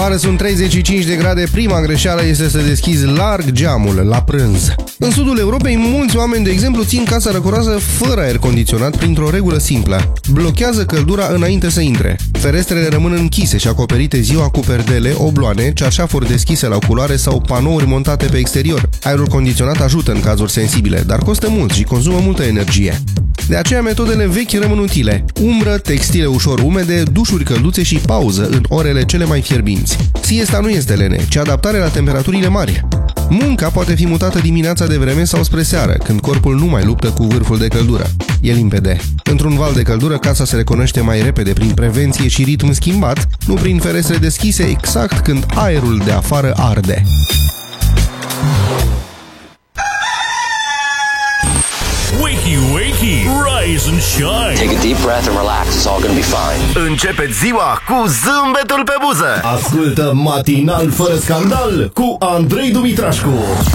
Afară sunt 35 de grade, prima greșeală este să deschizi larg geamul la prânz. În sudul Europei, mulți oameni, de exemplu, țin casa răcoroasă fără aer condiționat printr-o regulă simplă. Blochează căldura înainte să intre. Ferestrele rămân închise și acoperite ziua cu perdele, obloane, cearșafuri deschise la culoare sau panouri montate pe exterior. Aerul condiționat ajută în cazuri sensibile, dar costă mult și consumă multă energie. De aceea, metodele vechi rămân utile. Umbră, textile ușor umede, dușuri călduțe și pauză în orele cele mai fierbinți. Siesta nu este lene, ci adaptare la temperaturile mari. Munca poate fi mutată dimineața de vreme sau spre seară, când corpul nu mai luptă cu vârful de căldură. E limpede. Într-un val de căldură, casa se recunoaște mai repede prin prevenție și ritm schimbat, nu prin ferestre deschise exact când aerul de afară arde. Wakey, wakey, rise and shine. Take a deep breath and relax. It's all gonna be fine. Începeți ziua cu zâmbetul pe buză. Ascultă Matinal fără scandal cu Andrei Dumitrașcu.